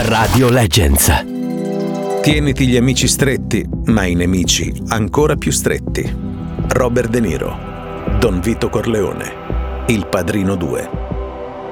Radio Legends. Tieniti gli amici stretti, ma i nemici ancora più stretti. Robert De Niro, Don Vito Corleone, Il Padrino 2.